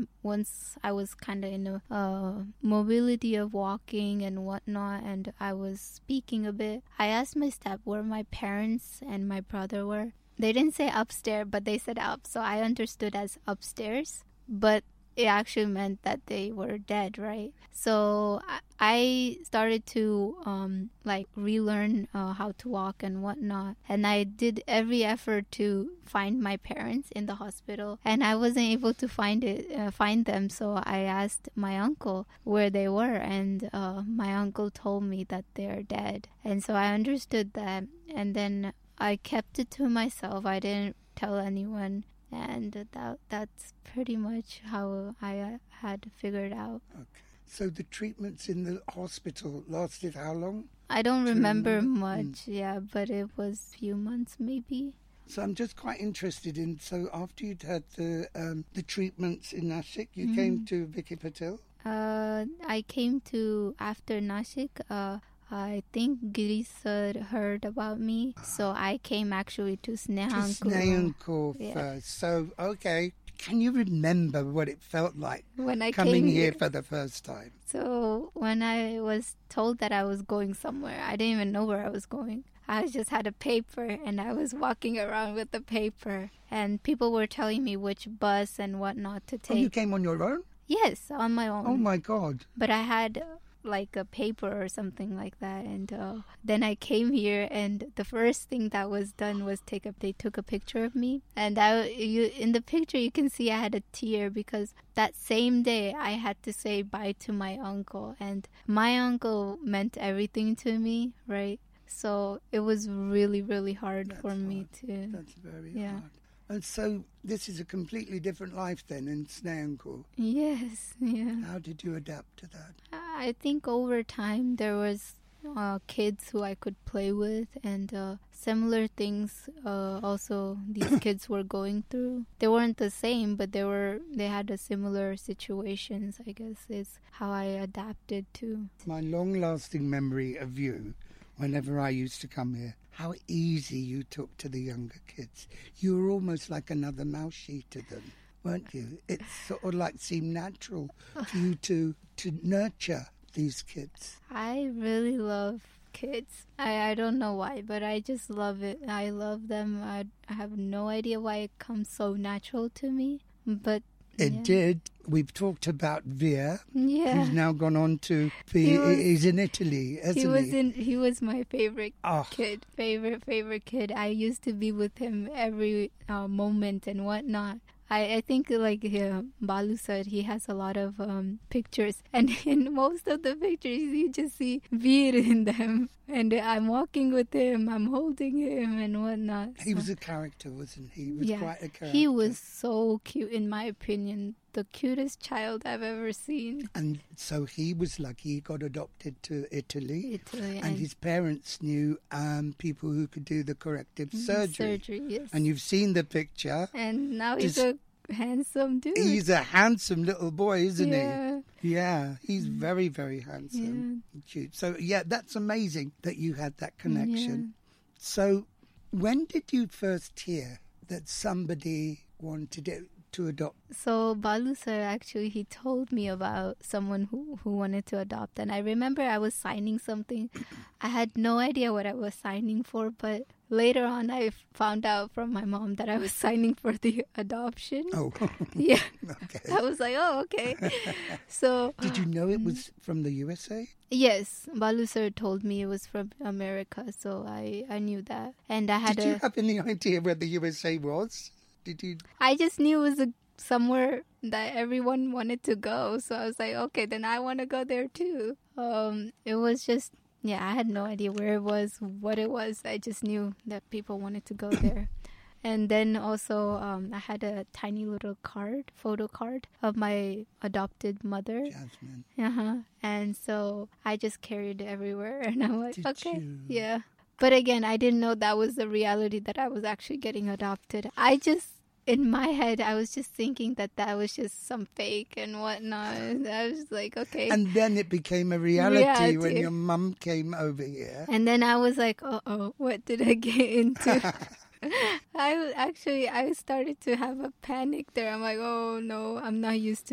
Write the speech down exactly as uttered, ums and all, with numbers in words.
once I was kind of in a uh, mobility of walking and whatnot, and I was speaking a bit, I asked my step where my parents and my brother were. They didn't say upstairs, but they said up, so I understood as upstairs. But it actually meant that they were dead, right? So I started to um, like relearn uh, how to walk and whatnot. And I did every effort to find my parents in the hospital. And I wasn't able to find it, uh, find them. So I asked my uncle where they were. And uh, my uncle told me that they're dead. And so I understood that. And then I kept it to myself. I didn't tell anyone. And that that's pretty much how I uh, had figured out. Okay. So the treatments in the hospital lasted how long? I don't Two remember months? much, mm. yeah, but it was a few months maybe. So I'm just quite interested in, so after you'd had the um, the treatments in Nashik, you mm. came to Vicky Patel? Uh, I came to, after Nashik, uh, I think Giri sir heard about me, so I came actually to Snehankur. To Snehankur yeah. first. So, okay. Can you remember what it felt like when I coming came here, here for the first time? So when I was told that I was going somewhere, I didn't even know where I was going. I just had a paper and I was walking around with the paper, and people were telling me which bus and whatnot to take. Oh, you came on your own? Yes, on my own. Oh my God. But I had like a paper or something like that, and uh, then I came here, and the first thing that was done was take a they took a picture of me, and I you in the picture you can see I had a tear because that same day I had to say bye to my uncle, and my uncle meant everything to me, right? So it was really really hard That's for hard. me to. That's very yeah. hard. And so this is a completely different life then in Snehankur. Yes, yeah. How did you adapt to that? I think over time there was uh, kids who I could play with, and uh, similar things uh, also these kids were going through. They weren't the same, but they were they had a similar situations, I guess, is how I adapted to. My long-lasting memory of you, whenever I used to come here, how easy you took to the younger kids. You were almost like another Maushi to them, weren't you? It sort of like seemed natural to you to, to nurture these kids. I really love kids. I, I don't know why, but I just love it. I love them. I, I have no idea why it comes so natural to me, but It yeah. did. We've talked about Veer, yeah. who's now gone on to be. He was- He's in Italy, hasn't He he? was in. He was my favorite Oh. kid, favorite favorite kid. I used to be with him every uh, moment and whatnot. I, I think like uh, Balu said, he has a lot of um, pictures, and in most of the pictures you just see Veer in them. And I'm walking with him, I'm holding him and whatnot. He So- was a character, wasn't he? He was yeah, quite a character. he was so cute, in my opinion. The cutest child I've ever seen. And so he was lucky. He got adopted to Italy. Italy And his parents knew um, people who could do the corrective surgery. surgery, yes. And you've seen the picture. And now he's Just- a handsome dude. He's a handsome little boy, isn't yeah. he? Yeah, he's very, very handsome. Yeah. Cute. So, yeah, that's amazing that you had that connection. So, when did you first hear that somebody wanted it to adopt? So Balu sir, actually, he told me about someone who, who wanted to adopt. And I remember I was signing something. I had no idea what I was signing for, but later on I found out from my mom that I was signing for the adoption. Oh, Yeah. okay. I was like, oh, okay. So, Did you know it was from the U S A? yes, Balu sir told me it was from America. So I, I knew that. And I had Did a... you have any idea where the U S A was? Did you? I just knew it was a, somewhere that everyone wanted to go. So I was like, okay, then I want to go there too. Um, it was just, yeah, I had no idea where it was, what it was. I just knew that people wanted to go there. And then also um, I had a tiny little card, photo card of my adopted mother. Jasmine. Uh-huh. And so I just carried it everywhere. And I'm like, Did okay, you? yeah. But again, I didn't know that was the reality, that I was actually getting adopted. I just, in my head, I was just thinking that that was just some fake and whatnot. And I was like, okay. And, And then it became a reality, Reality. when your mum came over here. then I was like, uh-oh, what did I get into? I actually, I started to have a panic there. I'm like, oh no, I'm not used to